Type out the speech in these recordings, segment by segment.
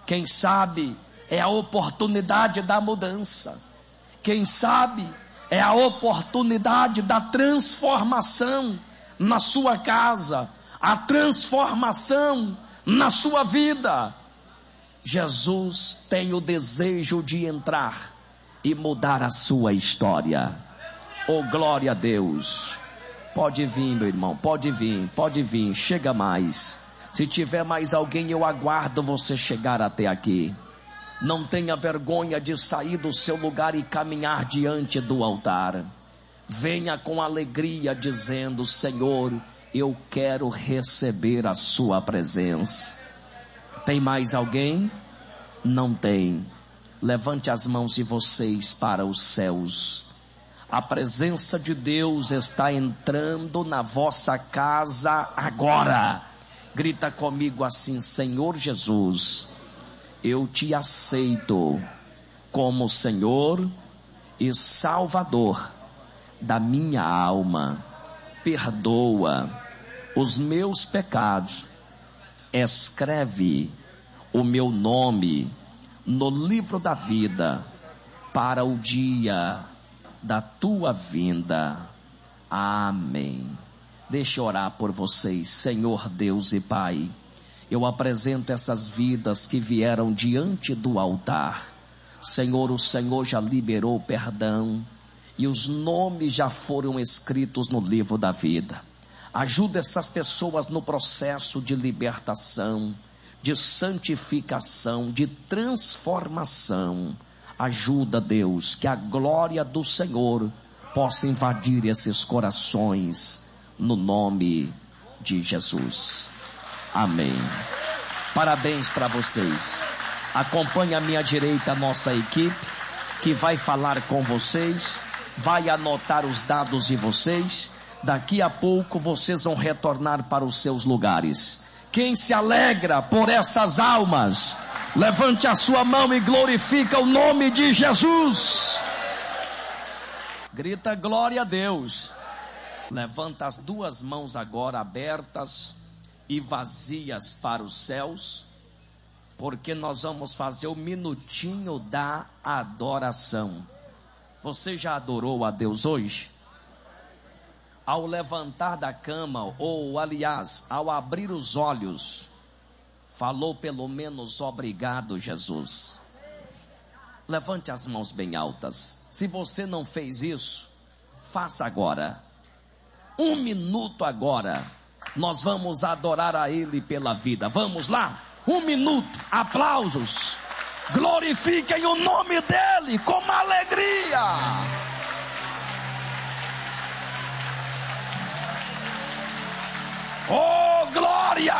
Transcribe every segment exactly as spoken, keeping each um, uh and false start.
Quem sabe é a oportunidade da mudança. Quem sabe é a oportunidade da transformação na sua casa, a transformação na sua vida. Jesus tem o desejo de entrar e mudar a sua história. Oh, glória a Deus. Pode vir, meu irmão, pode vir, pode vir, chega mais. Se tiver mais alguém, eu aguardo você chegar até aqui. Não tenha vergonha de sair do seu lugar e caminhar diante do altar. Venha com alegria dizendo: Senhor, eu quero receber a sua presença. Tem mais alguém? Não tem. Levante as mãos de vocês para os céus. A presença de Deus está entrando na vossa casa agora. Grita comigo assim: Senhor Jesus, eu te aceito como Senhor e Salvador da minha alma. Perdoa os meus pecados. Escreve o meu nome no livro da vida para o dia da tua vinda. Amém. Deixa eu orar por vocês. Senhor Deus e Pai, eu apresento essas vidas que vieram diante do altar. Senhor, o Senhor já liberou perdão e os nomes já foram escritos no livro da vida. Ajuda essas pessoas no processo de libertação, de santificação, de transformação. Ajuda, Deus, que a glória do Senhor possa invadir esses corações, no nome de Jesus. Amém. Parabéns para vocês. Acompanhe à minha direita a nossa equipe, que vai falar com vocês, vai anotar os dados de vocês. Daqui a pouco vocês vão retornar para os seus lugares. Quem se alegra por essas almas, levante a sua mão e glorifica o nome de Jesus. Grita glória a Deus. Levanta as duas mãos agora abertas e vazias para os céus, porque nós vamos fazer o minutinho da adoração. Você já adorou a Deus hoje? Ao levantar da cama, ou aliás, ao abrir os olhos, falou pelo menos obrigado, Jesus? Levante as mãos bem altas. Se você não fez isso, faça agora. Um minuto agora. Nós vamos adorar a Ele pela vida. Vamos lá? Um minuto. Aplausos. Glorifiquem o nome dEle com alegria. Oh, glória!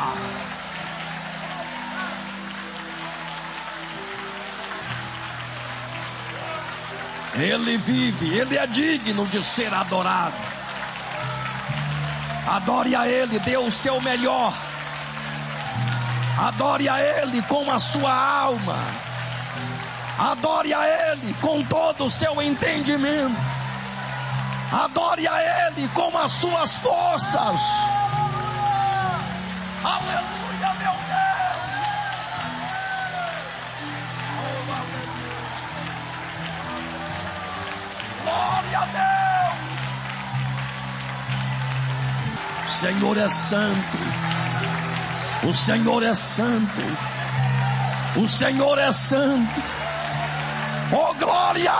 Ele vive, Ele é digno de ser adorado. Adore a Ele, dê o seu melhor. Adore a Ele com a sua alma. Adore a Ele com todo o seu entendimento. Adore a Ele com as suas forças. Aleluia, meu Deus. Glória a Deus. O Senhor é santo. O Senhor é santo. O Senhor é santo. Oh, glória!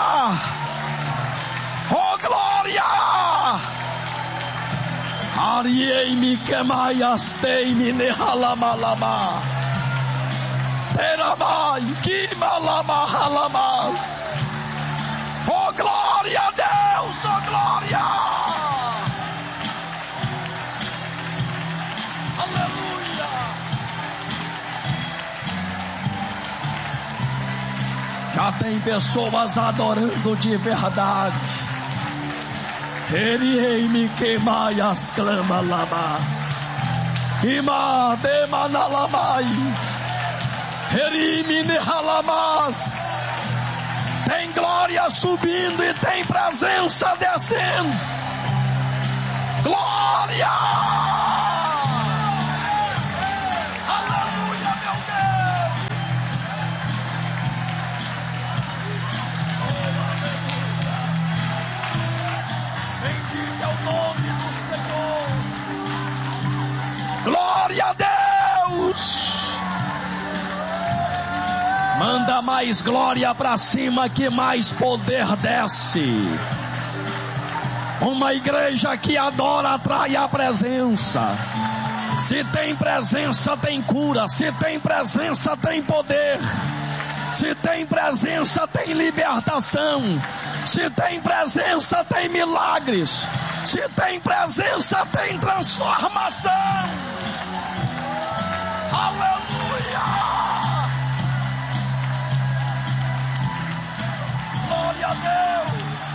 Oh, glória! Ariei-me quemaias teime nehalamalama. Teramai kimalamahalamas. Oh, glória a Deus! Oh, glória! Aleluia! Já tem pessoas adorando de verdade. Eriei-me queimaias clama lama. Ima demanalamai. Erime nehalamas. Tem glória subindo e tem presença descendo. Glória! Aleluia, meu Deus! Manda mais glória para cima que mais poder desce. Uma igreja que adora atrai a presença. Se tem presença, tem cura. Se tem presença, tem poder. Se tem presença, tem libertação. Se tem presença, tem milagres. Se tem presença, tem transformação. Aleluia! Glória a Deus!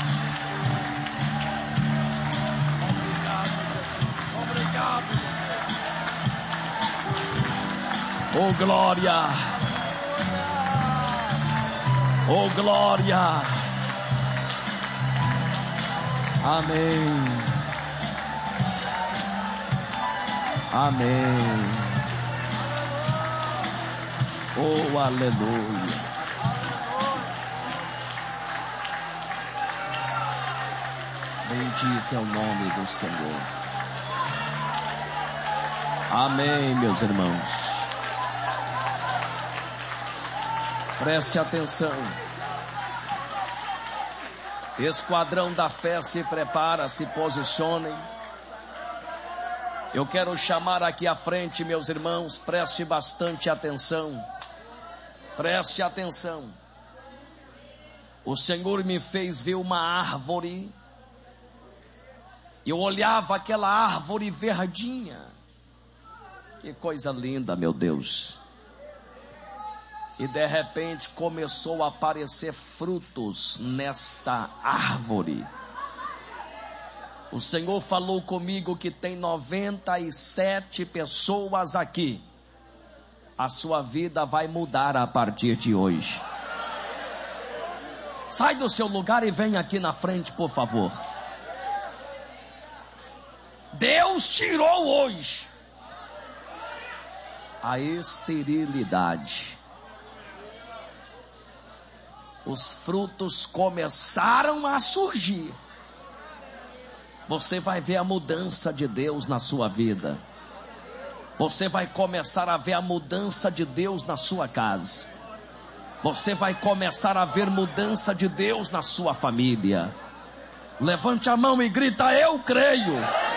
Obrigado, obrigado. Oh glória! Oh glória! Amém. Amém. Oh aleluia. Bendito é o nome do Senhor. Amém, meus irmãos. Preste atenção. Esquadrão da fé, se prepara, se posicionem. Eu quero chamar aqui à frente, meus irmãos, preste bastante atenção. Preste atenção. O Senhor me fez ver uma árvore. Eu olhava aquela árvore verdinha. Que coisa linda, meu Deus. E de repente começou a aparecer frutos nesta árvore. O Senhor falou comigo que tem noventa e sete pessoas aqui. A sua vida vai mudar a partir de hoje. Sai do seu lugar e vem aqui na frente, por favor. Deus tirou hoje a esterilidade. Os frutos começaram a surgir. Você vai ver a mudança de Deus na sua vida. Você vai começar a ver a mudança de Deus na sua casa. Você vai começar a ver mudança de Deus na sua família. Levante a mão e grita: eu creio.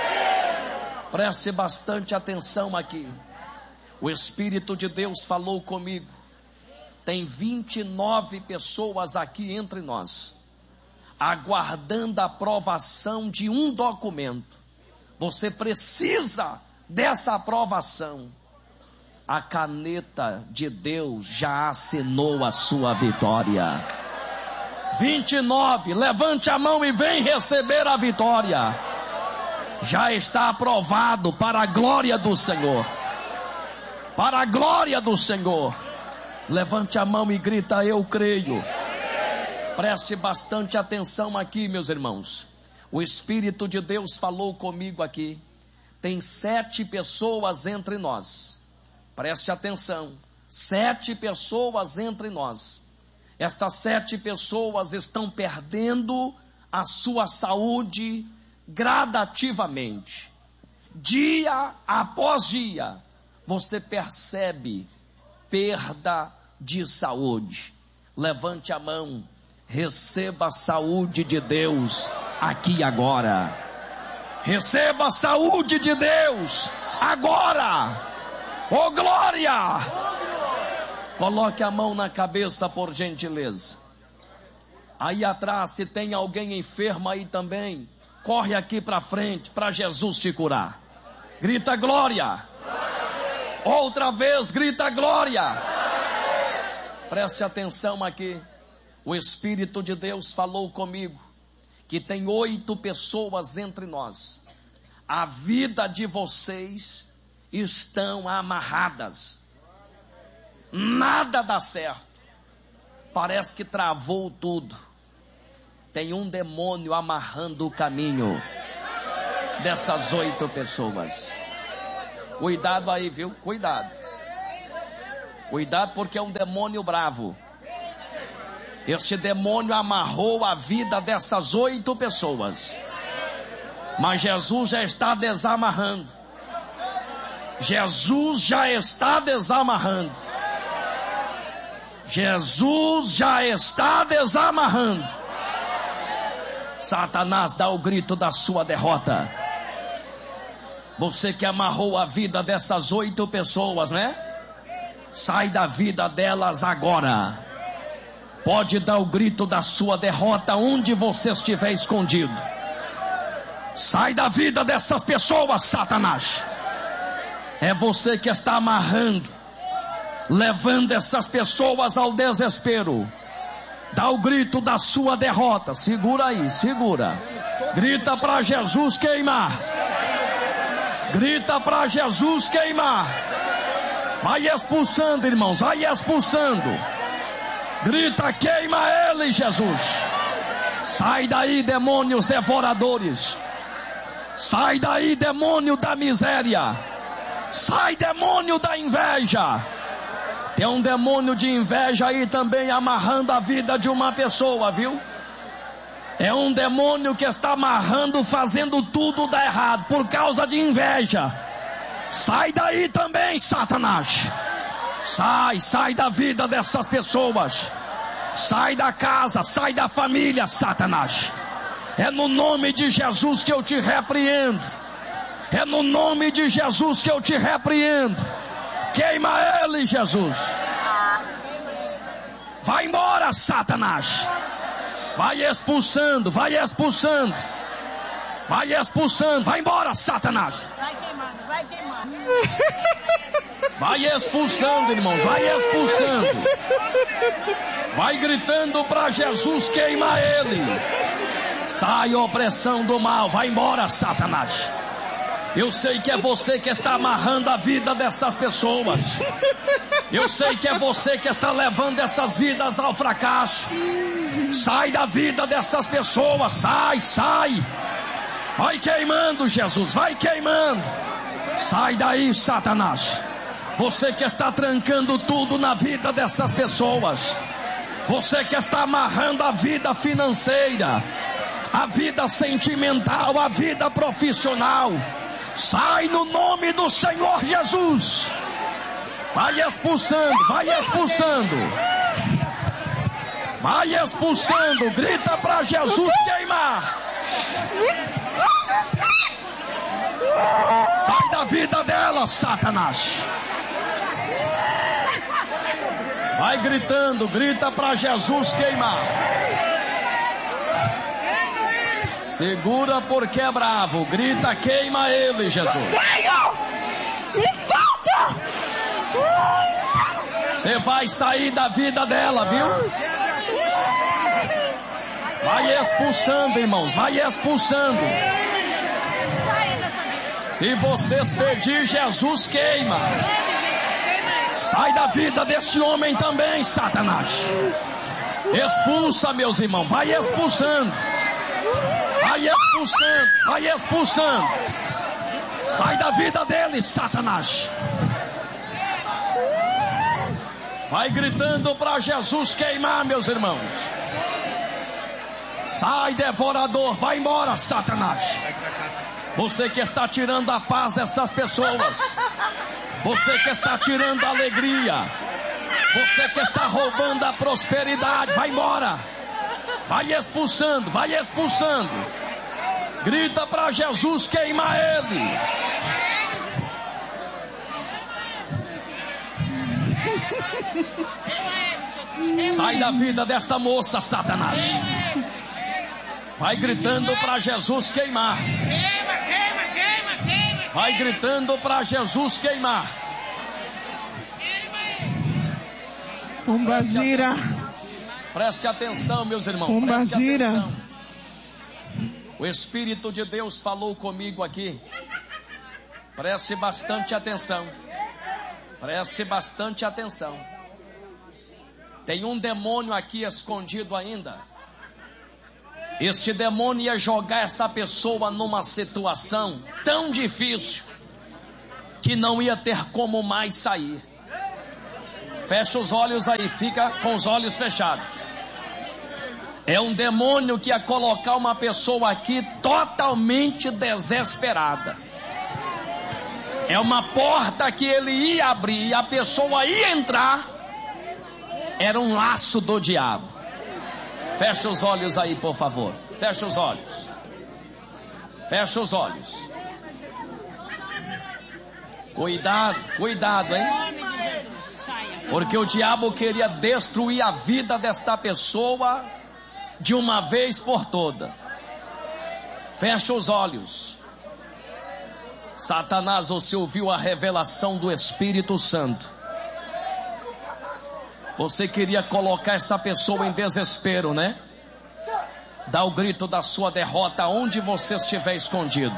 Preste bastante atenção aqui. O Espírito de Deus falou comigo. Tem vinte e nove pessoas aqui entre nós, aguardando a aprovação de um documento. Você precisa dessa aprovação. A caneta de Deus já assinou a sua vitória. vinte e nove, levante a mão e vem receber a vitória. Já está aprovado para a glória do Senhor. Para a glória do Senhor. Levante a mão e grita: eu creio. Preste bastante atenção aqui, meus irmãos. O Espírito de Deus falou comigo aqui. Tem sete pessoas entre nós. Preste atenção. Sete pessoas entre nós. Estas sete pessoas estão perdendo a sua saúde gradativamente. Dia após dia, você percebe perda de saúde. Levante a mão. Receba a saúde de Deus aqui agora. Receba a saúde de Deus agora. Oh glória! Coloque a mão na cabeça, por gentileza. Aí atrás, se tem alguém enfermo aí também, corre aqui para frente para Jesus te curar. Grita glória. Outra vez, grita glória. Preste atenção aqui. O Espírito de Deus falou comigo que tem oito pessoas entre nós. A vida de vocês estão amarradas. Nada dá certo. Parece que travou tudo. Tem um demônio amarrando o caminho dessas oito pessoas. Cuidado aí, viu? Cuidado. Cuidado, porque é um demônio bravo. Este demônio amarrou a vida dessas oito pessoas. Mas Jesus já está desamarrando. Jesus já está desamarrando. Jesus já está desamarrando. Satanás, dá o grito da sua derrota. Você que amarrou a vida dessas oito pessoas, né? Sai da vida delas agora. Pode dar o grito da sua derrota onde você estiver escondido. Sai da vida dessas pessoas, Satanás. É você que está amarrando, levando essas pessoas ao desespero. Dá o grito da sua derrota. Segura aí, segura. Grita para Jesus queimar. Grita para Jesus queimar. Vai expulsando, irmãos, vai expulsando. Grita, queima ele, Jesus. Sai daí, demônios devoradores. Sai daí, demônio da miséria. Sai, demônio da inveja. Tem um demônio de inveja aí também amarrando a vida de uma pessoa, viu? É um demônio que está amarrando, fazendo tudo dar errado por causa de inveja. Sai daí também, Satanás. Sai, sai da vida dessas pessoas. Sai da casa, sai da família, Satanás. É no nome de Jesus que eu te repreendo. É no nome de Jesus que eu te repreendo. Queima ele, Jesus. Vai embora, Satanás. Vai expulsando, vai expulsando. Vai expulsando, vai embora, Satanás. Vai queimando, vai queimando. Vai expulsando, irmãos, vai expulsando. Vai gritando para Jesus, queima ele. Sai, opressão do mal, vai embora, Satanás. Eu sei que é você que está amarrando a vida dessas pessoas. Eu sei que é você que está levando essas vidas ao fracasso. Sai da vida dessas pessoas, sai, sai. Vai queimando, Jesus, vai queimando. Sai daí, Satanás. Você que está trancando tudo na vida dessas pessoas. Você que está amarrando a vida financeira, a vida sentimental, a vida profissional. Sai no nome do Senhor Jesus. Vai expulsando, vai expulsando. Vai expulsando. Grita para Jesus queimar. Sai da vida dela, Satanás. Vai gritando, grita para Jesus queimar. Segura porque é bravo. Grita, queima ele, Jesus. Me solta! Você vai sair da vida dela, viu? Vai expulsando, irmãos. Vai expulsando. Se vocês pedir, Jesus queima. Sai da vida deste homem também, Satanás. Expulsa, meus irmãos. Vai expulsando. Vai expulsando, vai expulsando. Sai da vida dele, Satanás. Vai gritando para Jesus queimar, meus irmãos. Sai, devorador, vai embora, Satanás. Você que está tirando a paz dessas pessoas. Você que está tirando a alegria. Você que está roubando a prosperidade, vai embora. Vai expulsando, vai expulsando. Grita para Jesus queimar ele. Sai da vida desta moça, Satanás. Vai gritando para Jesus queimar. Queima, queima, queima, queima. Vai gritando para Jesus queimar. Pomba gira. Preste atenção, meus irmãos. Pomba Preste gira. atenção. O Espírito de Deus falou comigo aqui. Preste bastante atenção. Preste bastante atenção. Tem um demônio aqui escondido ainda. Este demônio ia jogar essa pessoa numa situação tão difícil que não ia ter como mais sair. Fecha os olhos aí, fica com os olhos fechados. É um demônio que ia colocar uma pessoa aqui totalmente desesperada. É uma porta que ele ia abrir e a pessoa ia entrar era um laço do diabo. Fecha os olhos aí, por favor. Fecha os olhos. Fecha os olhos. Cuidado, cuidado, hein? Porque o diabo queria destruir a vida desta pessoa de uma vez por toda. Fecha os olhos. Satanás, você ouviu a revelação do Espírito Santo. Você queria colocar essa pessoa em desespero, né? Dá o grito da sua derrota onde você estiver escondido.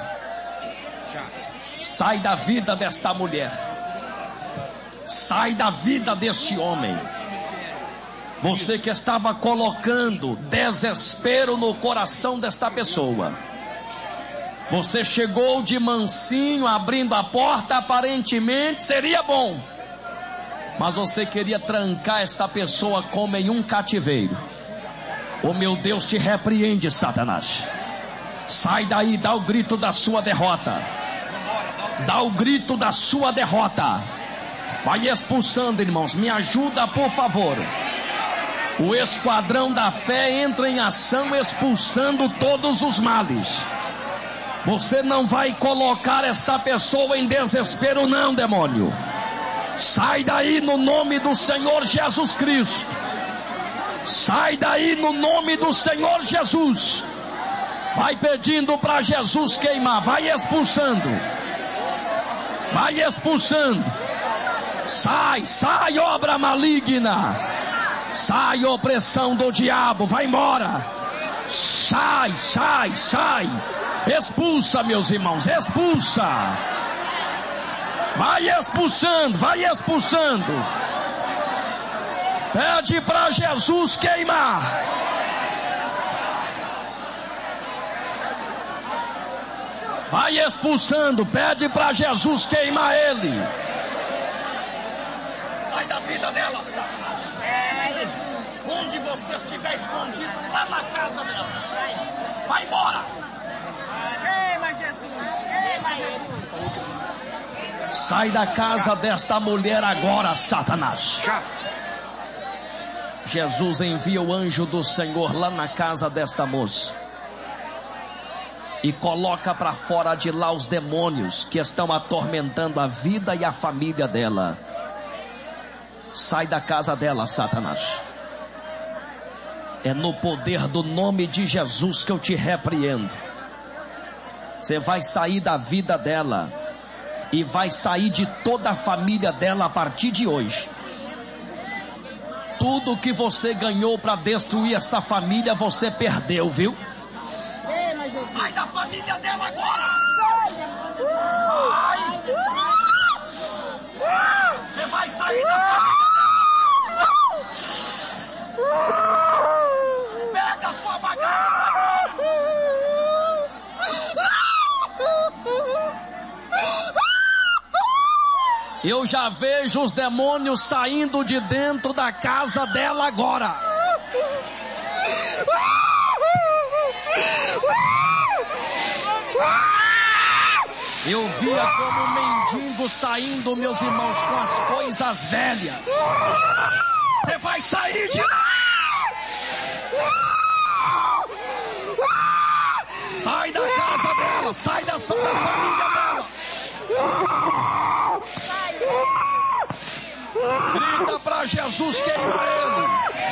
Sai da vida desta mulher. Sai da vida deste homem. Você que estava colocando desespero no coração desta pessoa. Você chegou de mansinho, abrindo a porta, aparentemente seria bom. Mas você queria trancar essa pessoa como em um cativeiro. O meu Deus te repreende, Satanás. Sai daí, dá o grito da sua derrota. Dá o grito da sua derrota. Vai expulsando, irmãos. Me ajuda, por favor. O esquadrão da fé entra em ação, expulsando todos os males. Você não vai colocar essa pessoa em desespero, não, demônio. Sai daí no nome do Senhor Jesus Cristo. Sai daí no nome do Senhor Jesus. Vai pedindo para Jesus queimar. Vai expulsando. Vai expulsando. Sai, sai, obra maligna. Sai, opressão do diabo. Vai embora. Sai, sai, sai. Expulsa, meus irmãos, expulsa. Vai expulsando, vai expulsando. Pede para Jesus queimar. Vai expulsando, pede para Jesus queimar ele. Sai da vida dela, Satanás. Onde você estiver escondido, lá na casa dela. Vai embora. Queima, Jesus. Queima, Jesus. Sai da casa desta mulher agora, Satanás. Jesus envia o anjo do Senhor lá na casa desta moça e coloca para fora de lá os demônios que estão atormentando a vida e a família dela. Sai da casa dela, Satanás. É no poder do nome de Jesus que eu te repreendo. Você vai sair da vida dela e vai sair de toda a família dela a partir de hoje. Tudo que você ganhou para destruir essa família, você perdeu, viu? Sai da família dela agora! Sai! Você vai sair da família dela! Pega a sua bagagem agora! Eu já vejo os demônios saindo de dentro da casa dela agora. Eu via como um mendigo saindo, meus irmãos, com as coisas velhas. Você vai sair de lá! Sai da casa dela, sai da, da família dela. Grita para Jesus queimar ele.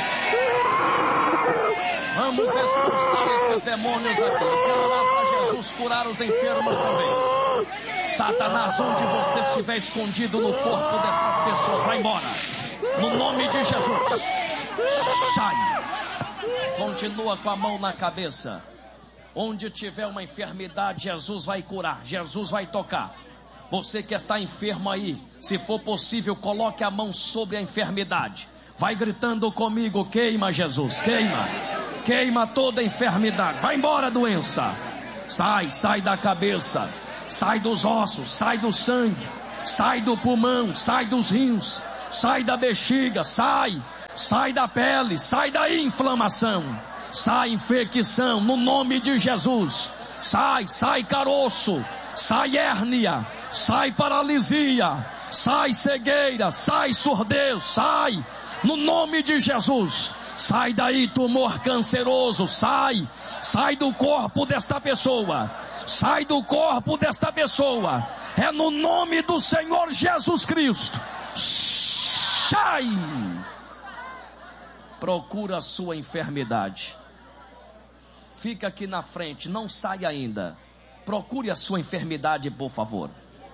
Vamos expulsar esses demônios aqui. Eu quero orar para Jesus curar os enfermos também. Satanás, onde você estiver escondido no corpo dessas pessoas, vai embora. No nome de Jesus. Sai. Continua com a mão na cabeça. Onde tiver uma enfermidade, Jesus vai curar. Jesus vai tocar. Você que está enfermo aí, se for possível, coloque a mão sobre a enfermidade. Vai gritando comigo, queima, Jesus, queima. Queima toda a enfermidade. Vai embora, doença. Sai, sai da cabeça. Sai dos ossos, sai do sangue. Sai do pulmão, sai dos rins. Sai da bexiga, sai. Sai da pele, sai da inflamação. Sai infecção, no nome de Jesus. Sai, sai caroço. sai hérnia, sai paralisia, sai cegueira, sai surdez, sai, no nome de Jesus. Sai daí tumor canceroso, sai, sai do corpo desta pessoa, sai do corpo desta pessoa, é no nome do Senhor Jesus Cristo. Sai! Procura a sua enfermidade. Fica aqui na frente, não sai ainda. Procure a sua enfermidade, por favor.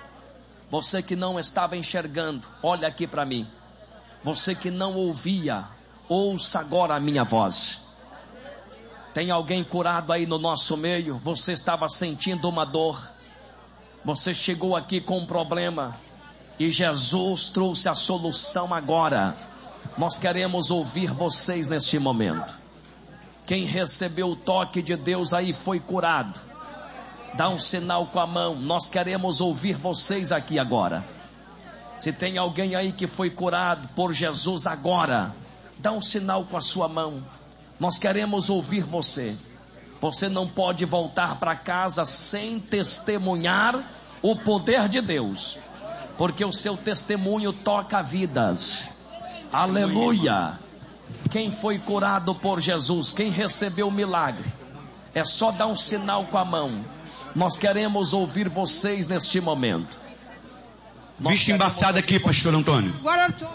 Você que não estava enxergando, olha aqui para mim. Você que não ouvia, ouça agora a minha voz. Tem alguém curado aí no nosso meio? Você estava sentindo uma dor. Você chegou aqui com um problema e Jesus trouxe a solução agora. Nós queremos ouvir vocês neste momento. Quem recebeu o toque de Deus aí foi curado. Dá um sinal com a mão. Nós queremos ouvir vocês aqui agora. Se tem alguém aí que foi curado por Jesus agora, dá um sinal com a sua mão. Nós queremos ouvir você. Você não pode voltar para casa sem testemunhar o poder de Deus, porque o seu testemunho toca vidas. Aleluia! Quem foi curado por Jesus, quem recebeu o milagre, é só dar um sinal com a mão. Nós queremos ouvir vocês neste momento. Nós Vista embaçada aqui, pastor Antônio. Agora eu tô...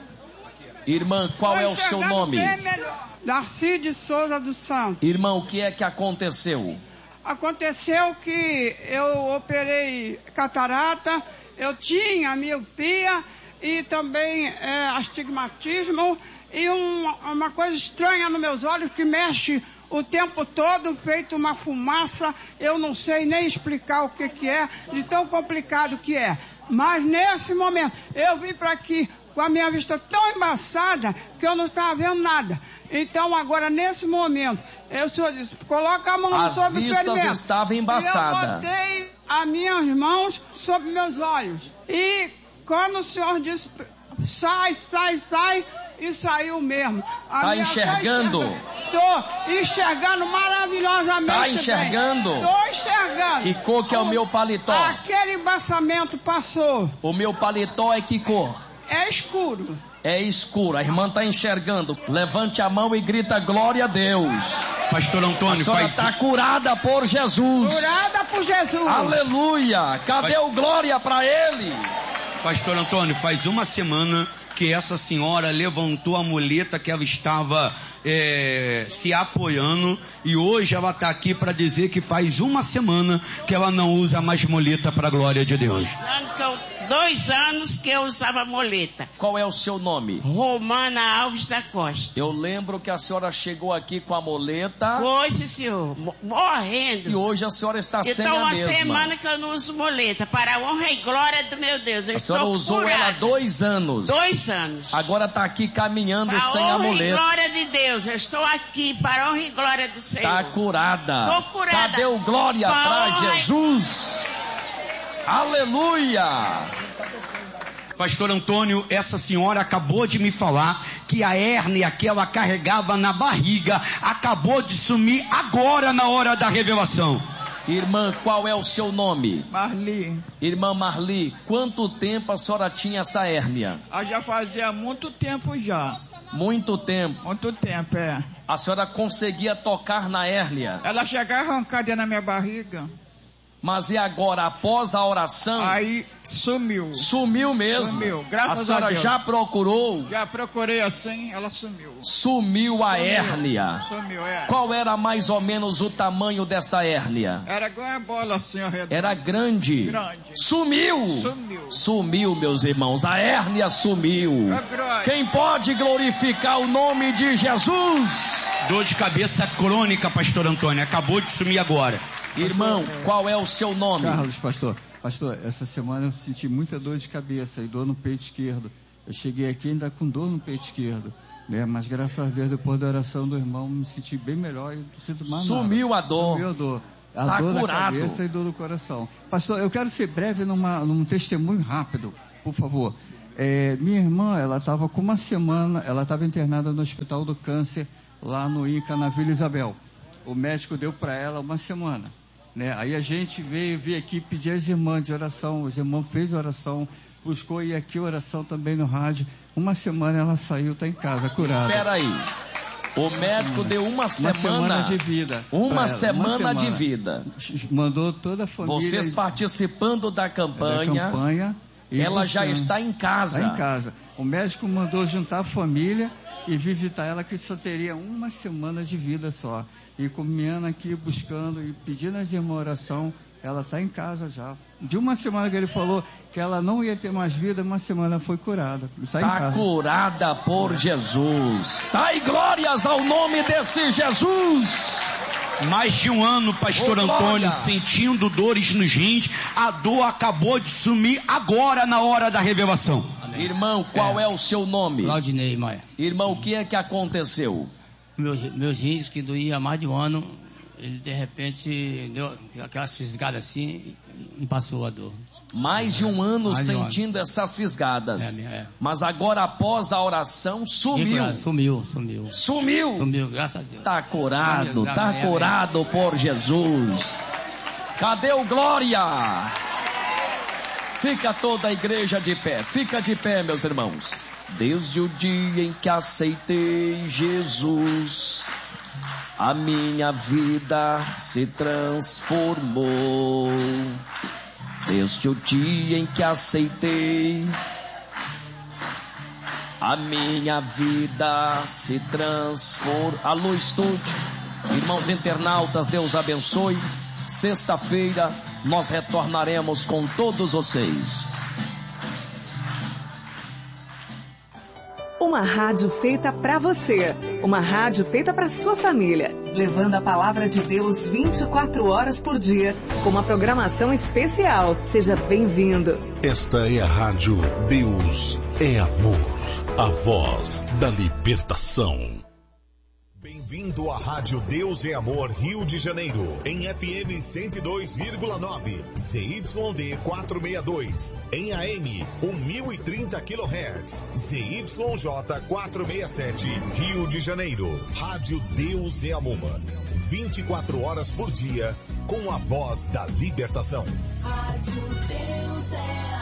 Irmã, qual é o seu nome? Darcy de Souza dos Santos. Irmão, o que é que aconteceu? Aconteceu que eu operei catarata, eu tinha miopia e também é, astigmatismo e um, uma coisa estranha nos meus olhos que mexe o tempo todo, feito uma fumaça. Eu não sei nem explicar o que que é, de tão complicado que é. Mas nesse momento, eu vim para aqui com a minha vista tão embaçada que eu não estava vendo nada. Então agora nesse momento, eu senhor disse, coloca a mão As sobre o vistas ferimento. estavam embaçadas. Eu botei as minhas mãos sobre meus olhos. E quando o senhor disse, sai, sai, sai, e saiu mesmo. Está enxergando? Estou enxergando maravilhosamente. Está enxergando? Estou enxergando. Que cor que é o meu paletó? Aquele embaçamento passou. O meu paletó é que cor? É escuro. É escuro. A irmã está enxergando. Levante a mão e grita glória a Deus. Pastor Antônio, a senhora faz... está curada por Jesus. Curada por Jesus. Aleluia. Cadê Vai... o glória para ele? Pastor Antônio, faz uma semana que essa senhora levantou a muleta que ela estava é, se apoiando, e hoje ela está aqui para dizer que faz uma semana que ela não usa mais muleta para a glória de Deus. Dois anos que eu usava muleta. Qual é o seu nome? Romana Alves da Costa. Eu lembro que a senhora chegou aqui com a muleta. Foi, sim, senhor. Morrendo. E hoje a senhora está então, sem a mesma. Então, uma semana que eu não uso muleta. Para a honra e glória do meu Deus. Eu a senhora usou curada. ela há dois anos. Dois anos. Agora está aqui caminhando para sem a muleta. Para a honra e glória de Deus. Eu estou aqui para a honra e glória do Senhor. Está curada. Estou curada. Cadê o glória para Jesus? Aleluia. Pastor Antônio, essa senhora acabou de me falar que a hérnia que ela carregava na barriga acabou de sumir agora na hora da revelação. Irmã, qual é o seu nome? Marli. Irmã Marli, quanto tempo a senhora tinha essa hérnia? Ah, já fazia muito tempo já. Muito tempo? Muito tempo, é. A senhora conseguia tocar na hérnia? Ela chegava arrancada na minha barriga. Mas e agora, após a oração? Aí sumiu. Sumiu mesmo? Sumiu, graças a Deus. A senhora já procurou? Já procurei assim, ela sumiu. Sumiu, sumiu a hérnia. Sumiu, é. Qual era mais ou menos o tamanho dessa hérnia? Era igual a bola assim, ao redor. Era grande. Grande. Sumiu. Sumiu. Sumiu, meus irmãos. A hérnia sumiu. É. Quem pode glorificar o nome de Jesus? Dor de cabeça crônica, pastor Antônio. Acabou de sumir agora. Irmão, qual é o seu nome? Carlos, pastor. Pastor, essa semana eu senti muita dor de cabeça e dor no peito esquerdo. Eu cheguei aqui ainda com dor no peito esquerdo, né? Mas graças a Deus, depois da oração do irmão, me senti bem melhor e não sinto mais nada. Sumiu a dor. Sumiu a dor. A tá dor curado. da cabeça e dor do coração. Pastor, eu quero ser breve numa, num testemunho rápido, por favor. É, minha irmã, ela estava com uma semana, ela estava internada no Hospital do Câncer, lá no INCA, na Vila Isabel. O médico deu para ela uma semana. né? Aí a gente veio, veio aqui pedir às irmãs de oração, os irmãos fez oração, buscou ir aqui oração também no rádio. Uma semana ela saiu, está em casa, curada. Espera aí. O médico deu uma semana, uma semana de vida. Uma semana, uma semana de vida. Mandou toda a família. Vocês participando da campanha. Da campanha ela já está em casa. Está em casa. O médico mandou juntar a família e visitar ela, que só teria uma semana de vida só. E caminhando aqui, buscando e pedindo às irmãs oração. Ela está em casa já. De uma semana que ele falou que ela não ia ter mais vida, uma semana foi curada. Está curada por Jesus. Dai glórias ao nome desse Jesus. Mais de um ano, pastor oh, Antônio, sentindo dores nos rins. A dor acabou de sumir agora na hora da revelação. Amém. Irmão, qual é. é o seu nome? Claudinei Maia. Irmão, o que é que aconteceu? Meus, meus rins, que doía há mais de um ano, ele de repente deu aquelas fisgadas assim e passou a dor. Mais de um ano Mais sentindo um ano. essas fisgadas. É, é. Mas agora após a oração sumiu. Sumiu, sumiu. Sumiu. Sumiu, graças a Deus. Está curado, está curado por Jesus. Cadê o glória? Fica toda a igreja de pé. Fica de pé, meus irmãos. Desde o dia em que aceitei Jesus, a minha vida se transformou. Desde o dia em que aceitei, a minha vida se transformou. Alô, estúdio, irmãos internautas, Deus abençoe. Sexta-feira nós retornaremos com todos vocês. Uma rádio feita para você, uma rádio feita para sua família, levando a palavra de Deus vinte e quatro horas por dia, com uma programação especial. Seja bem-vindo. Esta é a rádio Deus é Amor, a voz da libertação. Bem-vindo à Rádio Deus é Amor, Rio de Janeiro, em F M cento e dois vírgula nove, Z Y D quatrocentos e sessenta e dois, em A M mil e trinta quilohertz, Z Y J quatrocentos e sessenta e sete, Rio de Janeiro. Rádio Deus é Amor, vinte e quatro horas por dia, com a voz da libertação. Rádio Deus é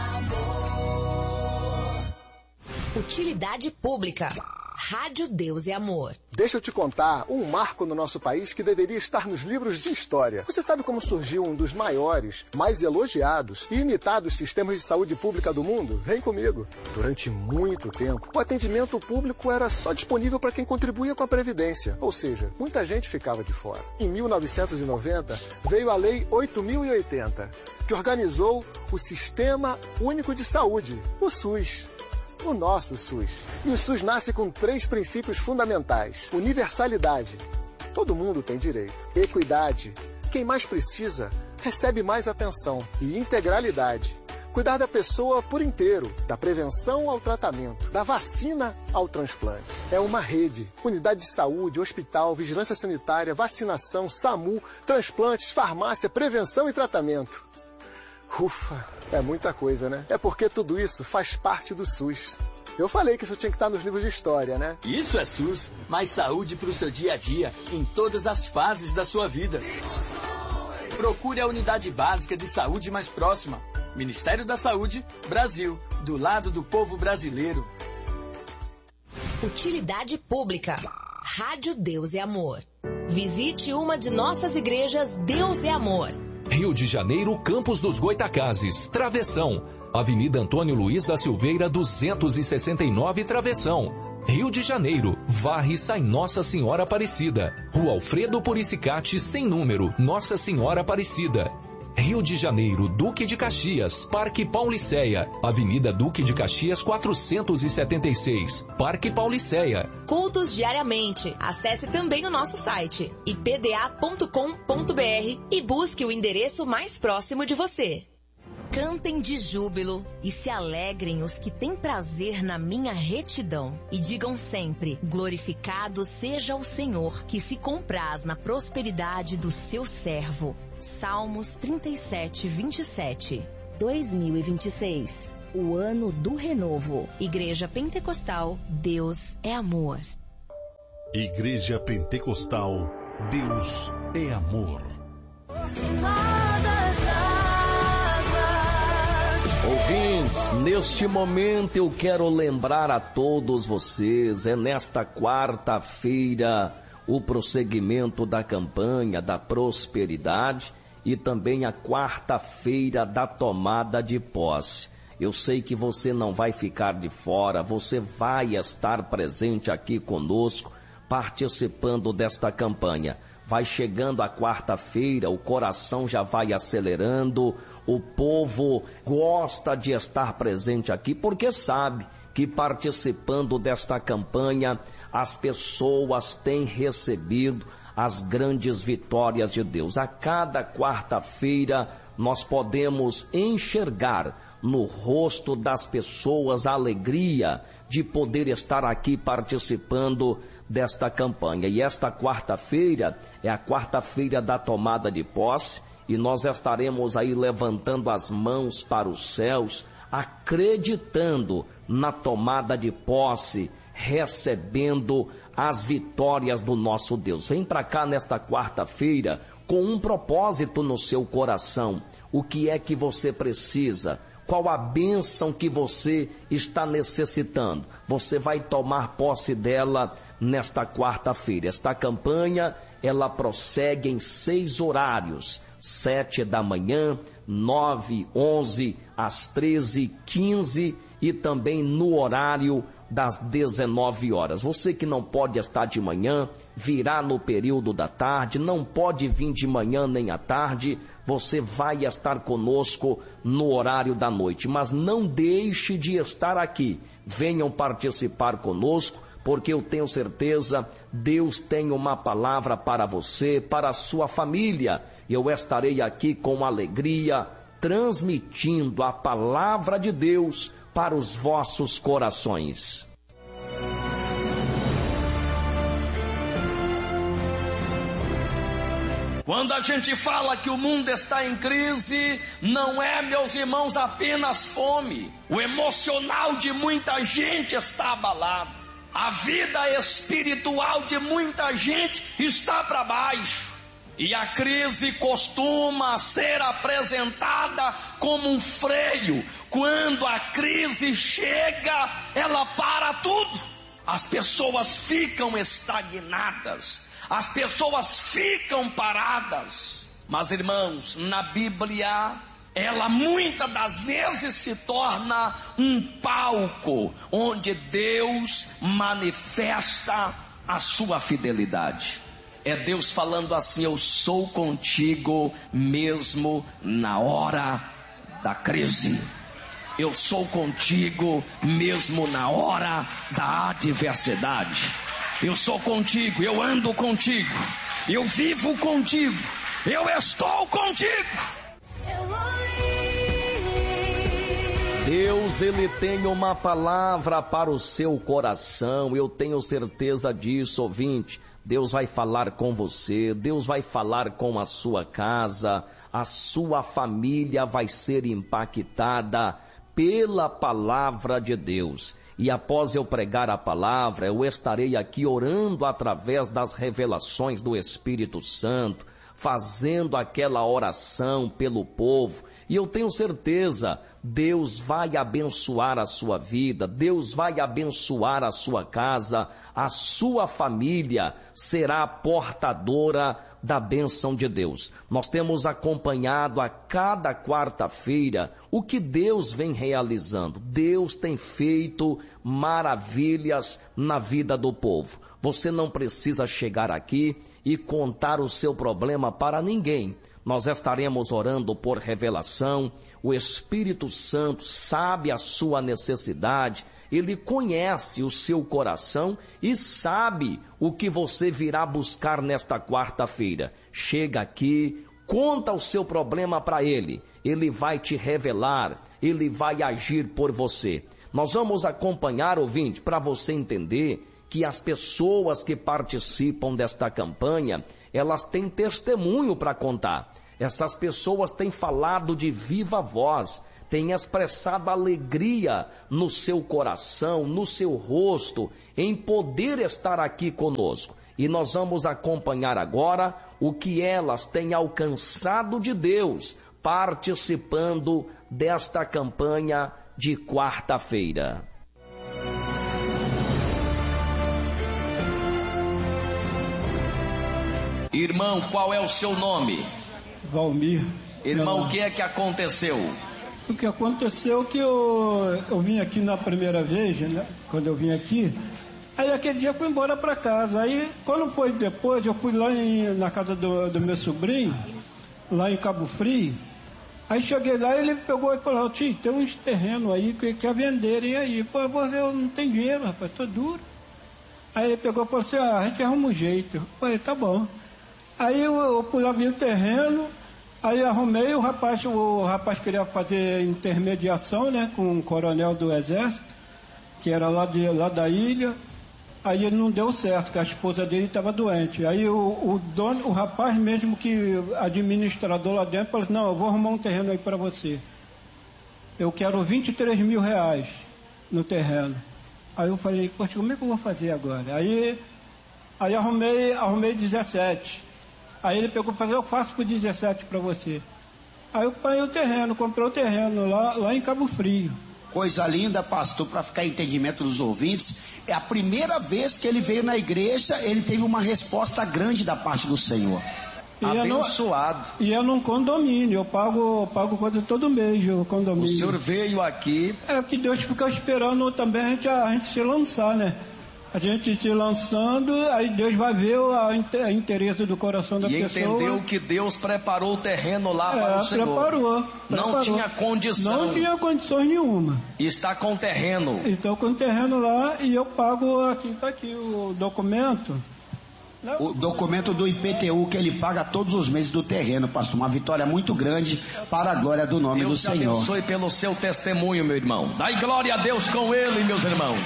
Amor. Utilidade pública. Rádio Deus é Amor. Deixa eu te contar um marco no nosso país que deveria estar nos livros de história. Você sabe como surgiu um dos maiores, mais elogiados e imitados sistemas de saúde pública do mundo? Vem comigo. Durante muito tempo, o atendimento público era só disponível para quem contribuía com a Previdência. Ou seja, muita gente ficava de fora. Em mil novecentos e noventa, veio a Lei oito mil e oitenta, que organizou o Sistema Único de Saúde, o SUS. O nosso SUS. E o SUS nasce com três princípios fundamentais. Universalidade. Todo mundo tem direito. Equidade. Quem mais precisa, recebe mais atenção. E integralidade. Cuidar da pessoa por inteiro. Da prevenção ao tratamento. Da vacina ao transplante. É uma rede. Unidade de saúde, hospital, vigilância sanitária, vacinação, SAMU, transplantes, farmácia, prevenção e tratamento. Ufa, é muita coisa, né? É porque tudo isso faz parte do SUS. Eu falei que isso tinha que estar nos livros de história, né? Isso é SUS, mais saúde para o seu dia a dia, em todas as fases da sua vida. Procure a unidade básica de saúde mais próxima. Ministério da Saúde, Brasil, do lado do povo brasileiro. Utilidade pública. Rádio Deus é Amor. Visite uma de nossas igrejas Deus é Amor. Rio de Janeiro, Campos dos Goitacazes, Travessão. Avenida Antônio Luiz da Silveira, duzentos e sessenta e nove, Travessão. Rio de Janeiro, Varre sai Nossa Senhora Aparecida. Rua Alfredo Puricicati, sem número, Nossa Senhora Aparecida. Rio de Janeiro, Duque de Caxias, Parque Pauliceia, Avenida Duque de Caxias quatrocentos e setenta e seis, Parque Pauliceia. Cultos diariamente. Acesse também o nosso site i p d a ponto com ponto b r e busque o endereço mais próximo de você. Cantem de júbilo e se alegrem os que têm prazer na minha retidão. E digam sempre, glorificado seja o Senhor, que se compraz na prosperidade do seu servo. Salmos trinta e sete, vinte e sete. dois mil e vinte e seis. O ano do renovo. Igreja Pentecostal, Deus é Amor. Igreja Pentecostal, Deus é Amor. Ouvintes, neste momento eu quero lembrar a todos vocês, é nesta quarta-feira o prosseguimento da campanha da prosperidade e também a quarta-feira da tomada de posse. Eu sei que você não vai ficar de fora, você vai estar presente aqui conosco, participando desta campanha. Vai chegando a quarta-feira, o coração já vai acelerando, o povo gosta de estar presente aqui porque sabe que participando desta campanha as pessoas têm recebido as grandes vitórias de Deus. A cada quarta-feira nós podemos enxergar no rosto das pessoas a alegria de poder estar aqui participando desta campanha. E esta quarta-feira é a quarta-feira da tomada de posse e nós estaremos aí levantando as mãos para os céus, acreditando na tomada de posse, recebendo as vitórias do nosso Deus. Vem para cá nesta quarta-feira com um propósito no seu coração. O que é que você precisa? Qual a bênção que você está necessitando? Você vai tomar posse dela nesta quarta-feira. Esta campanha, ela prossegue em seis horários. Sete da manhã, nove, onze, às treze, quinze e também no horário das dezenove horas. Você que não pode estar de manhã, virá no período da tarde, não pode vir de manhã nem à tarde, você vai estar conosco no horário da noite. Mas não deixe de estar aqui, venham participar conosco, porque eu tenho certeza, Deus tem uma palavra para você, para a sua família. Eu estarei aqui com alegria, transmitindo a palavra de Deus para os vossos corações. Quando a gente fala que o mundo está em crise, não é, meus irmãos, apenas fome. O emocional de muita gente está abalado. A vida espiritual de muita gente está para baixo. E a crise costuma ser apresentada como um freio. Quando a crise chega, ela para tudo. As pessoas ficam estagnadas. As pessoas ficam paradas. Mas, irmãos, na Bíblia, ela muitas das vezes se torna um palco onde Deus manifesta a sua fidelidade. É Deus falando assim: eu sou contigo mesmo na hora da crise. Eu sou contigo mesmo na hora da adversidade. Eu sou contigo, eu ando contigo, eu vivo contigo, eu estou contigo. Deus, Ele tem uma palavra para o seu coração, eu tenho certeza disso, ouvinte. Deus vai falar com você, Deus vai falar com a sua casa, a sua família vai ser impactada pela palavra de Deus. E após eu pregar a palavra, eu estarei aqui orando através das revelações do Espírito Santo, fazendo aquela oração pelo povo. E eu tenho certeza, Deus vai abençoar a sua vida, Deus vai abençoar a sua casa, a sua família será portadora da bênção de Deus. Nós temos acompanhado a cada quarta-feira o que Deus vem realizando. Deus tem feito maravilhas na vida do povo. Você não precisa chegar aqui e contar o seu problema para ninguém. Nós estaremos orando por revelação. O Espírito Santo sabe a sua necessidade, Ele conhece o seu coração e sabe o que você virá buscar nesta quarta-feira. Chega aqui, conta o seu problema para Ele, Ele vai te revelar, Ele vai agir por você. Nós vamos acompanhar, ouvinte, para você entender que as pessoas que participam desta campanha, elas têm testemunho para contar. Essas pessoas têm falado de viva voz, têm expressado alegria no seu coração, no seu rosto, em poder estar aqui conosco. E nós vamos acompanhar agora o que elas têm alcançado de Deus, participando desta campanha de quarta-feira. Irmão, qual é o seu nome? Valmir. Irmão, o que é que aconteceu? O que aconteceu é que eu, eu vim aqui na primeira vez, né? Quando eu vim aqui, aí aquele dia eu fui embora para casa. Aí, quando foi depois, eu fui lá em, na casa do, do meu sobrinho, lá em Cabo Frio. Aí cheguei lá e ele pegou e falou: tio, tem uns terrenos aí que quer venderem aí. Pô, eu não tenho dinheiro, rapaz, tô duro. Aí ele pegou e falou assim: ah, a gente arruma um jeito. Eu falei: tá bom. Aí eu, eu fui lá, vi o terreno, aí arrumei, o rapaz, o rapaz queria fazer intermediação, né, com um coronel do exército, que era lá, de, lá da ilha. Aí ele não deu certo, porque a esposa dele estava doente. Aí o, o dono, o rapaz mesmo que administrador lá dentro, falou: não, eu vou arrumar um terreno aí para você. Eu quero vinte e três mil reais no terreno. Aí eu falei: poxa, como é que eu vou fazer agora? Aí, aí arrumei, arrumei dezessete. Aí ele pegou e falou: eu faço por dezessete para você. Aí eu paguei o terreno, comprei o terreno lá, lá em Cabo Frio. Coisa linda, pastor, para ficar em entendimento dos ouvintes. É a primeira vez que ele veio na igreja, ele teve uma resposta grande da parte do Senhor. E abençoado. É no, e é num condomínio, eu pago, eu pago coisa todo mês, o condomínio. O senhor veio aqui... É que Deus fica esperando também a gente, a gente se lançar, né? A gente se lançando, aí Deus vai ver a, a interesse do coração da e pessoa. E entendeu que Deus preparou o terreno lá é, para o Senhor. Preparou, preparou. Não tinha condição. Não tinha condições nenhuma. Está com terreno. Estou com terreno lá e eu pago aqui, está aqui o documento. O documento do I P T U que ele paga todos os meses do terreno, pastor. Uma vitória muito grande para a glória do nome Deus do Senhor. Deus te abençoe pelo seu testemunho, meu irmão. Dai glória a Deus com ele, meus irmãos.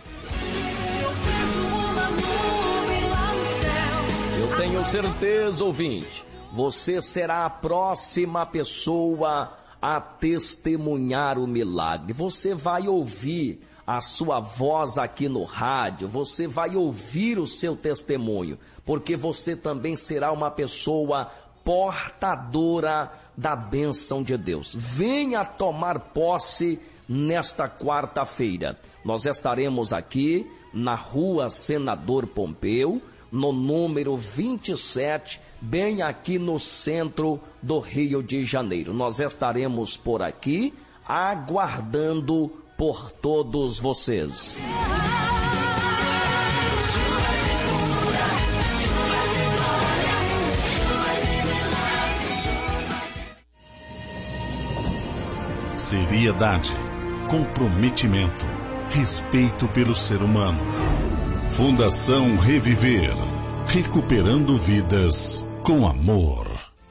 Eu tenho certeza, ouvinte, você será a próxima pessoa a testemunhar o milagre. Você vai ouvir a sua voz aqui no rádio, você vai ouvir o seu testemunho, porque você também será uma pessoa portadora da bênção de Deus. Venha tomar posse nesta quarta-feira. Nós estaremos aqui na Rua Senador Pompeu, no número vinte e sete, bem aqui no centro do Rio de Janeiro. Nós estaremos por aqui, aguardando por todos vocês. Seriedade, comprometimento, respeito pelo ser humano. Fundação Reviver, recuperando vidas com amor.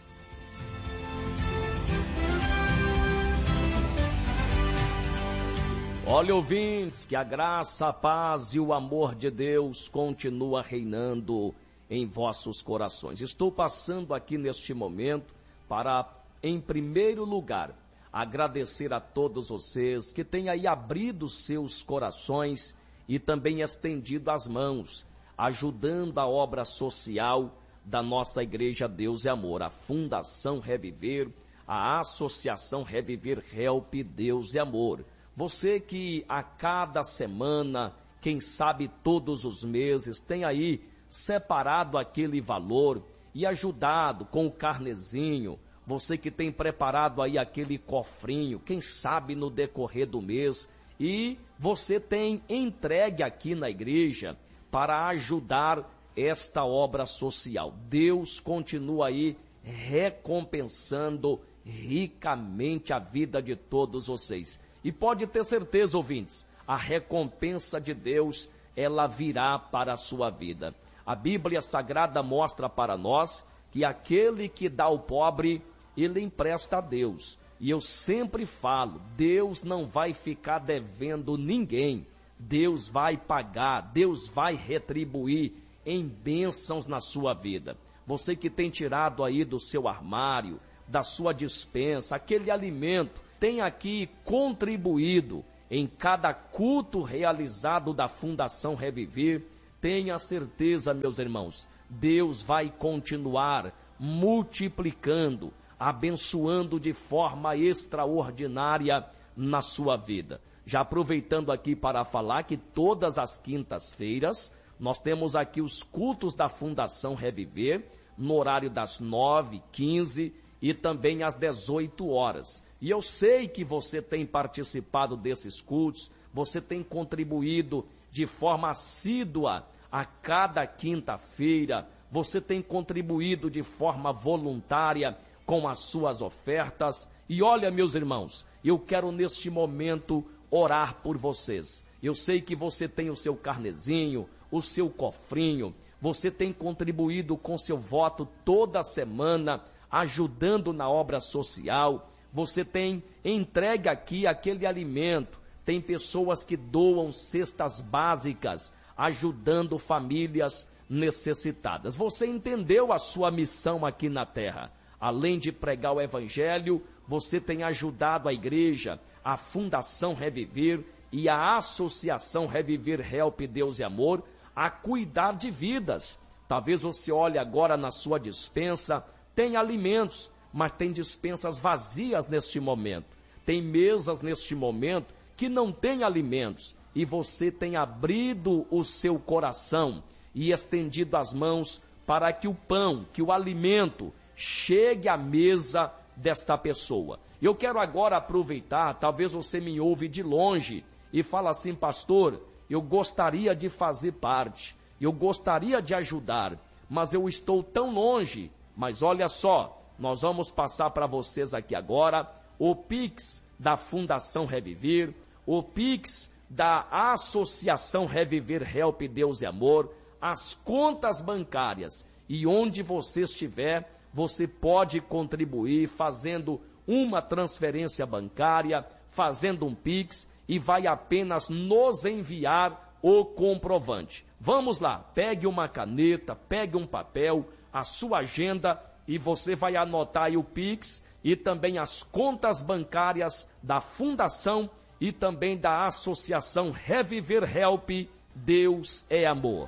Olha, ouvintes, que a graça, a paz e o amor de Deus continua reinando em vossos corações. Estou passando aqui neste momento para, em primeiro lugar, agradecer a todos vocês que têm aí abrido seus corações e também estendido as mãos, ajudando a obra social da nossa Igreja Deus e Amor, a Fundação Reviver, a Associação Reviver Help Deus e Amor. Você que a cada semana, quem sabe todos os meses, tem aí separado aquele valor e ajudado com o carnezinho, você que tem preparado aí aquele cofrinho, quem sabe no decorrer do mês, e você tem entregue aqui na igreja para ajudar esta obra social. Deus continua aí recompensando ricamente a vida de todos vocês. E pode ter certeza, ouvintes, a recompensa de Deus, ela virá para a sua vida. A Bíblia Sagrada mostra para nós que aquele que dá ao pobre, ele empresta a Deus. E eu sempre falo, Deus não vai ficar devendo ninguém. Deus vai pagar, Deus vai retribuir em bênçãos na sua vida. Você que tem tirado aí do seu armário, da sua despensa, aquele alimento, tem aqui contribuído em cada culto realizado da Fundação Reviver, tenha certeza, meus irmãos, Deus vai continuar multiplicando, abençoando de forma extraordinária na sua vida. Já aproveitando aqui para falar que todas as quintas-feiras nós temos aqui os cultos da Fundação Reviver, no horário das nove, quinze e também às dezoito horas. E eu sei que você tem participado desses cultos, você tem contribuído de forma assídua a cada quinta-feira, você tem contribuído de forma voluntária com as suas ofertas. E olha, meus irmãos, eu quero neste momento orar por vocês. Eu sei que você tem o seu carnezinho, o seu cofrinho, você tem contribuído com seu voto toda semana, ajudando na obra social, você tem entregue aqui aquele alimento, tem pessoas que doam cestas básicas, ajudando famílias necessitadas. Você entendeu a sua missão aqui na terra. Além de pregar o evangelho, você tem ajudado a igreja, a Fundação Reviver e a Associação Reviver Help Deus e Amor a cuidar de vidas. Talvez você olhe agora na sua despensa, tem alimentos, mas tem despensas vazias neste momento. Tem mesas neste momento que não tem alimentos. E você tem abrido o seu coração e estendido as mãos para que o pão, que o alimento chegue à mesa desta pessoa. Eu quero agora aproveitar, talvez você me ouve de longe e fala assim: pastor, eu gostaria de fazer parte, eu gostaria de ajudar, mas eu estou tão longe. Mas olha só, nós vamos passar para vocês aqui agora o Pix da Fundação Reviver, o Pix da Associação Reviver Help Deus e Amor, as contas bancárias, e onde você estiver, você pode contribuir fazendo uma transferência bancária, fazendo um Pix, e vai apenas nos enviar o comprovante. Vamos lá, pegue uma caneta, pegue um papel, a sua agenda, e você vai anotar aí o Pix e também as contas bancárias da Fundação e também da Associação Reviver Help Deus é Amor.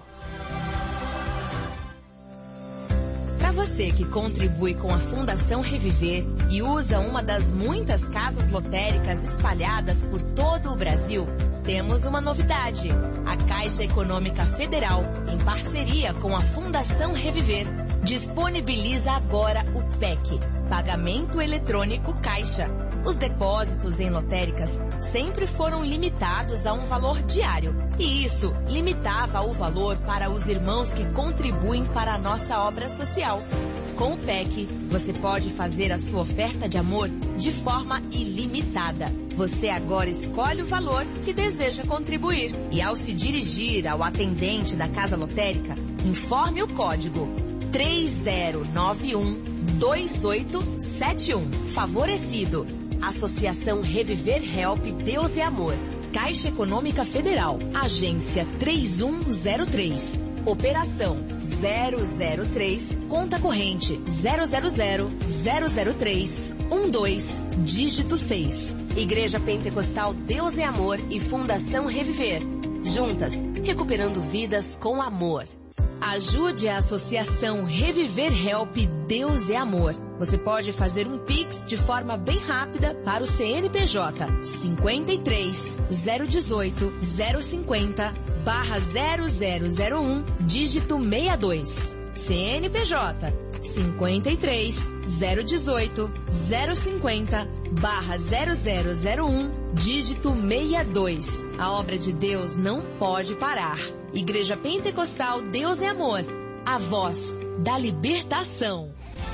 Para você que contribui com a Fundação Reviver e usa uma das muitas casas lotéricas espalhadas por todo o Brasil, temos uma novidade. A Caixa Econômica Federal, em parceria com a Fundação Reviver, disponibiliza agora o P E C, Pagamento Eletrônico Caixa. Os depósitos em lotéricas sempre foram limitados a um valor diário, e isso limitava o valor para os irmãos que contribuem para a nossa obra social. Com o P E C, você pode fazer a sua oferta de amor de forma ilimitada. Você agora escolhe o valor que deseja contribuir. E ao se dirigir ao atendente da casa lotérica, informe o código três zero nove um dois oito sete um. Favorecido. Associação Reviver Help Deus e Amor. Caixa Econômica Federal. Agência três um zero três. Operação zero zero três. Conta corrente zero zero zero zero zero três um dois. Dígito seis. Igreja Pentecostal Deus e Amor e Fundação Reviver. Juntas, recuperando vidas com amor. Ajude a Associação Reviver Help Deus é Amor. Você pode fazer um Pix de forma bem rápida para o C N P J cinquenta e três, zero dezoito, zero cinquenta, barra zero zero zero um, dígito sessenta e dois. C N P J cinquenta e três, zero dezoito, zero cinquenta, barra zero zero zero um, dígito sessenta e dois. A obra de Deus não pode parar. Igreja Pentecostal Deus é Amor, a voz da libertação.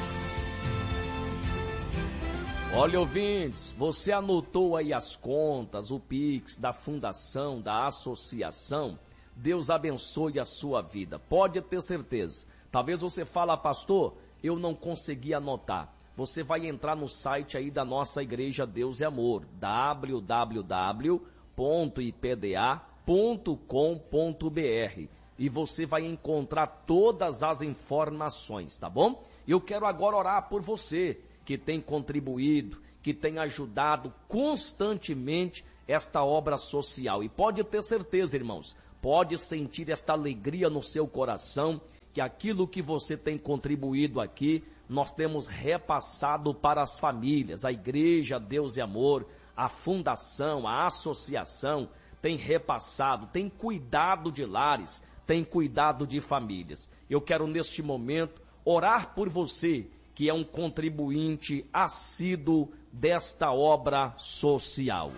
Olha, ouvintes, você anotou aí as contas, o Pix da Fundação, da Associação. Deus abençoe a sua vida, pode ter certeza. Talvez você fale: pastor, eu não consegui anotar. Você vai entrar no site aí da nossa Igreja Deus é Amor, w w w ponto i p d a ponto com ponto b r, e você vai encontrar todas as informações, tá bom? Eu quero agora orar por você que tem contribuído, que tem ajudado constantemente esta obra social. E pode ter certeza, irmãos, pode sentir esta alegria no seu coração, que aquilo que você tem contribuído aqui, nós temos repassado para as famílias. A Igreja Deus e Amor, a fundação, a associação, tem repassado, tem cuidado de lares, tem cuidado de famílias. Eu quero neste momento orar por você, que é um contribuinte assíduo desta obra social.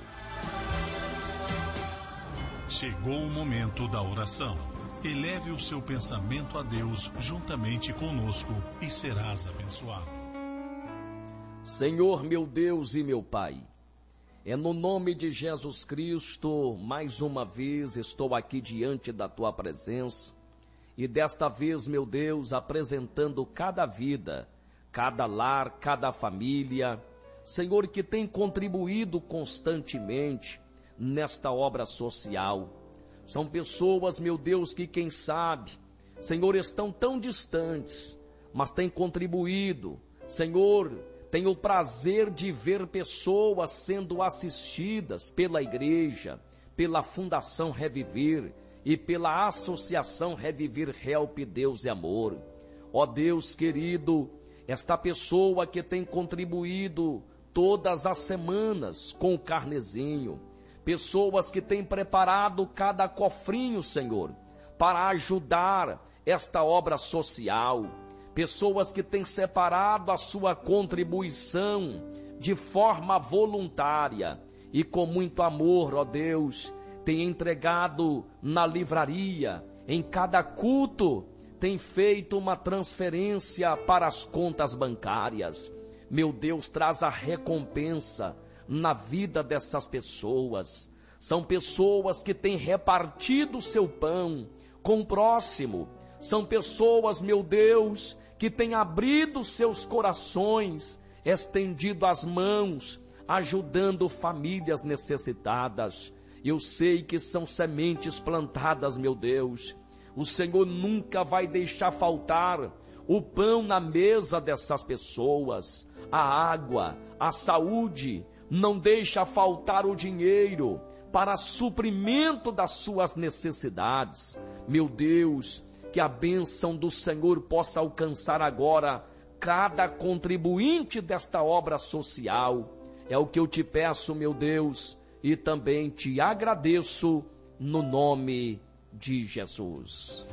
Chegou o momento da oração. Eleve o seu pensamento a Deus juntamente conosco e serás abençoado. Senhor, meu Deus e meu Pai, é no nome de Jesus Cristo, mais uma vez estou aqui diante da Tua presença e desta vez, meu Deus, apresentando cada vida, cada lar, cada família, Senhor, que tem contribuído constantemente nesta obra social. São pessoas, meu Deus, que quem sabe, Senhor, estão tão distantes, mas têm contribuído. Senhor, tem o prazer de ver pessoas sendo assistidas pela igreja, pela Fundação Reviver e pela Associação Reviver Help Deus e Amor. Ó Deus querido, esta pessoa que tem contribuído todas as semanas com o carnezinho, pessoas que têm preparado cada cofrinho, Senhor, para ajudar esta obra social, pessoas que têm separado a sua contribuição de forma voluntária e com muito amor, ó Deus, têm entregado na livraria, em cada culto, tem feito uma transferência para as contas bancárias. Meu Deus, traz a recompensa na vida dessas pessoas. São pessoas que têm repartido o seu pão com o próximo. São pessoas, meu Deus, que têm abrido seus corações, estendido as mãos, ajudando famílias necessitadas. Eu sei que são sementes plantadas, meu Deus. O Senhor nunca vai deixar faltar o pão na mesa dessas pessoas, a água, a saúde. Não deixa faltar o dinheiro para suprimento das suas necessidades. Meu Deus, que a bênção do Senhor possa alcançar agora cada contribuinte desta obra social. É o que eu te peço, meu Deus, e também te agradeço no nome de Jesus.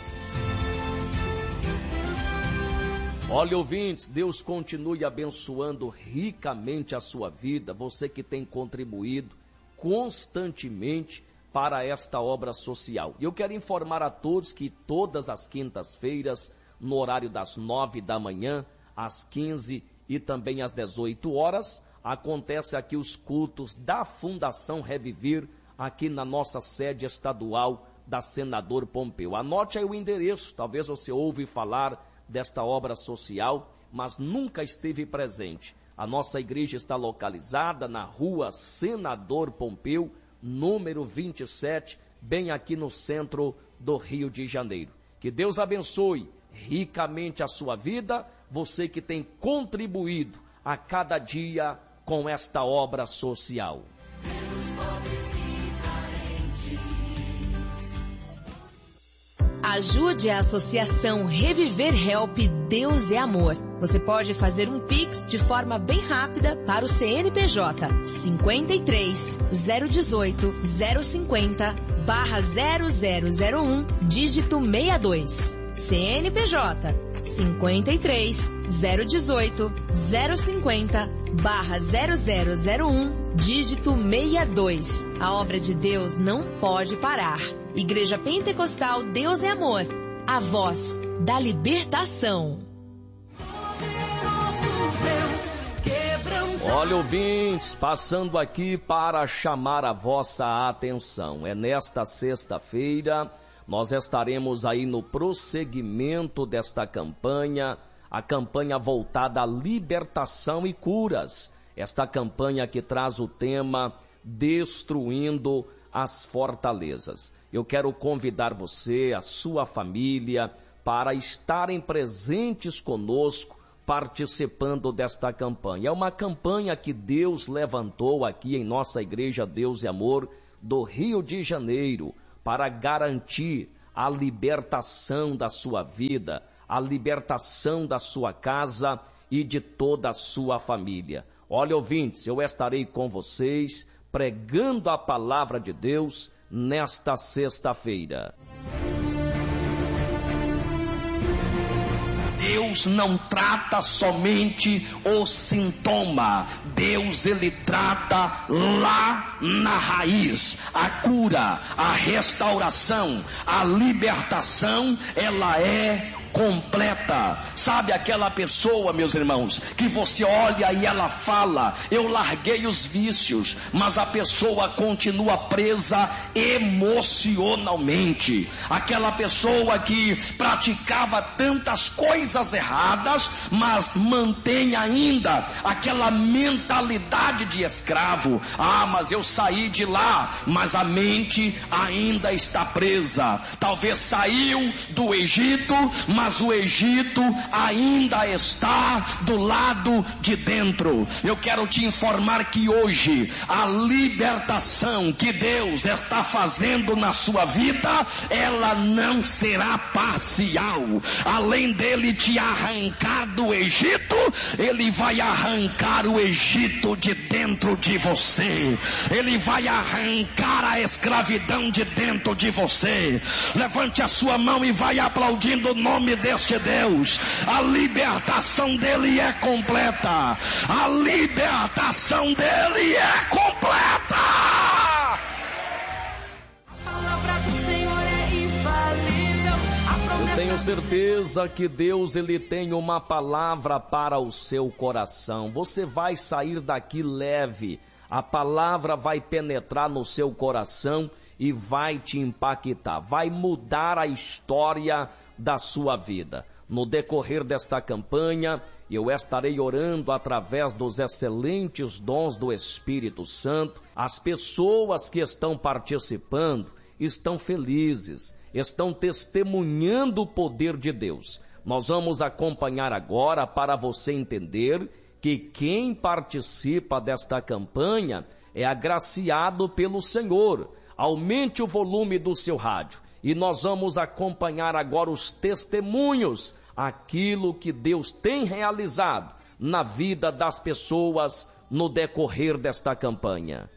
Olha, ouvintes, Deus continue abençoando ricamente a sua vida, você que tem contribuído constantemente para esta obra social. Eu quero informar a todos que todas as quintas-feiras, no horário das nove da manhã, às quinze e também às dezoito horas, acontece aqui os cultos da Fundação Reviver, aqui na nossa sede estadual da Senador Pompeu. Anote aí o endereço, talvez você ouve falar desta obra social, mas nunca esteve presente. A nossa igreja está localizada na rua Senador Pompeu, número vinte e sete, bem aqui no centro do Rio de Janeiro. Que Deus abençoe ricamente a sua vida, você que tem contribuído a cada dia com esta obra social. Ajude a Associação Reviver Help Deus é Amor. Você pode fazer um Pix de forma bem rápida para o C N P J cinquenta e três, zero dezoito, zero cinquenta, barra zero zero zero um, dígito sessenta e dois. C N P J cinquenta e três, zero dezoito, zero cinquenta, barra zero zero zero um, dígito sessenta e dois. A obra de Deus não pode parar. Igreja Pentecostal Deus é Amor, a voz da libertação. Olha, ouvintes, passando aqui para chamar a vossa atenção. É nesta sexta-feira, nós estaremos aí no prosseguimento desta campanha, a campanha voltada à libertação e curas. Esta campanha que traz o tema Destruindo as Fortalezas. Eu quero convidar você, a sua família, para estarem presentes conosco, participando desta campanha. É uma campanha que Deus levantou aqui em nossa Igreja Deus e Amor do Rio de Janeiro, para garantir a libertação da sua vida, a libertação da sua casa e de toda a sua família. Olha, ouvintes, eu estarei com vocês pregando a palavra de Deus nesta sexta-feira. Deus não trata somente o sintoma, Deus ele trata lá na raiz. A cura, a restauração, a libertação, ela é completa. Sabe aquela pessoa, meus irmãos, que você olha e ela fala, eu larguei os vícios, mas a pessoa continua presa emocionalmente. Aquela pessoa que praticava tantas coisas erradas, mas mantém ainda aquela mentalidade de escravo. Ah, mas eu saí de lá, mas a mente ainda está presa. Talvez saiu do Egito, mas o Egito ainda está do lado de dentro. Eu quero te informar que hoje a libertação que Deus está fazendo na sua vida, ela não será parcial. Além dele te arrancar do Egito, ele vai arrancar o Egito de dentro de você. Ele vai arrancar a escravidão de dentro de você. Levante a sua mão e vai aplaudindo o nome deste Deus. A libertação dele é completa. A libertação dele é completa. Eu tenho certeza que Deus ele tem uma palavra para o seu coração. Você vai sair daqui leve. A palavra vai penetrar no seu coração e vai te impactar. Vai mudar a história da sua vida. No decorrer desta campanha, eu estarei orando através dos excelentes dons do Espírito Santo. As pessoas que estão participando estão felizes, estão testemunhando o poder de Deus. Nós vamos acompanhar agora para você entender que quem participa desta campanha é agraciado pelo Senhor. Aumente o volume do seu rádio. E nós vamos acompanhar agora os testemunhos, aquilo que Deus tem realizado na vida das pessoas no decorrer desta campanha.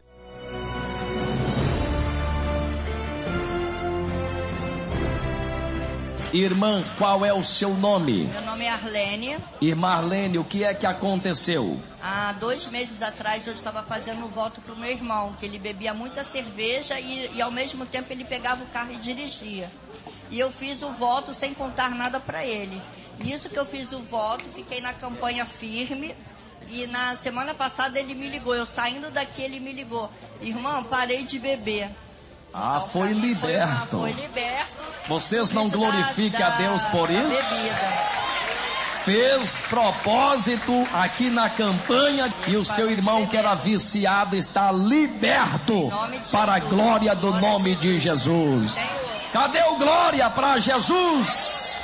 Irmã, qual é o seu nome? Meu nome é Arlene. Irmã Arlene, o que é que aconteceu? Há dois meses atrás eu estava fazendo um voto para o meu irmão, que ele bebia muita cerveja e, e ao mesmo tempo ele pegava o carro e dirigia. E eu fiz o voto sem contar nada para ele. Nisso que eu fiz o voto, fiquei na campanha firme. E na semana passada ele me ligou, eu saindo daqui ele me ligou. Irmão, parei de beber. Ah, então, foi liberto. Foi, foi liberto. Vocês não glorificam a Deus por isso? Bebida. Fez propósito aqui na campanha e o seu irmão que era viciado está liberto para a glória do nome de Jesus. Cadê o glória para Jesus?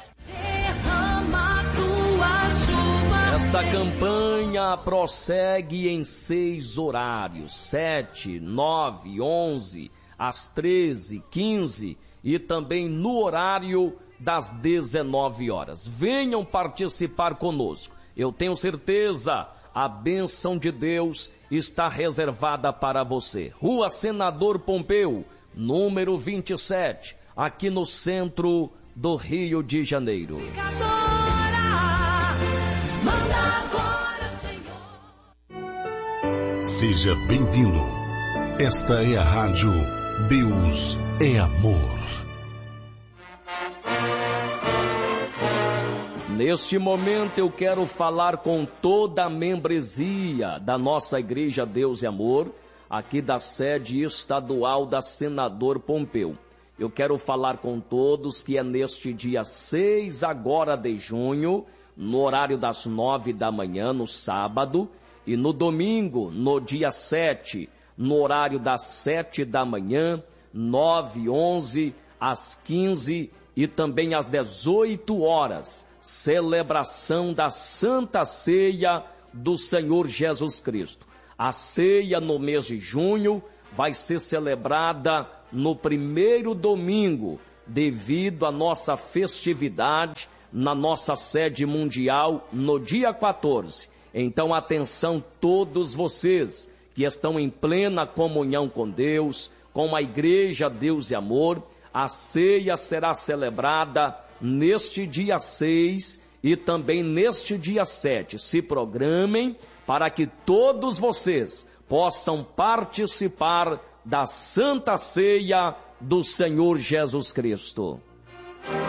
Esta campanha prossegue em seis horários, sete, nove, onze, às treze, quinze e também no horário das dezenove horas. Venham participar conosco. Eu tenho certeza, a bênção de Deus está reservada para você. Rua Senador Pompeu, número vinte e sete, aqui no centro do Rio de Janeiro. Seja bem-vindo. Esta é a rádio Deus é Amor. Neste momento eu quero falar com toda a membresia da nossa Igreja Deus é Amor, aqui da sede estadual da Senador Pompeu. Eu quero falar com todos que é neste dia seis agora de junho, no horário das nove da manhã, no sábado, e no domingo, no dia sete, no horário das sete da manhã, nove, onze, às quinze e também às dezoito horas, celebração da Santa Ceia do Senhor Jesus Cristo. A ceia no mês de junho vai ser celebrada no primeiro domingo, devido à nossa festividade na nossa sede mundial no dia quatorze. Então, atenção todos vocês que estão em plena comunhão com Deus, com a Igreja Deus e Amor. A ceia será celebrada neste dia seis e também neste dia sete. Se programem para que todos vocês possam participar da Santa Ceia do Senhor Jesus Cristo.